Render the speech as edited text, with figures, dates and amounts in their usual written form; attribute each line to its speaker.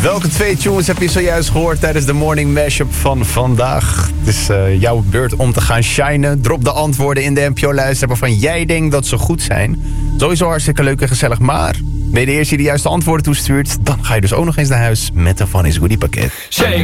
Speaker 1: Welke 2 tunes heb je zojuist gehoord tijdens de morning mashup van vandaag? Het is jouw beurt om te gaan shinen. Drop de antwoorden in de NPO-lijst waarvan jij denkt dat ze goed zijn. Sowieso hartstikke leuk en gezellig, maar ben je de eerste die de juiste antwoorden toestuurt, dan ga je dus ook nog eens naar huis met een Van is Goodie pakket.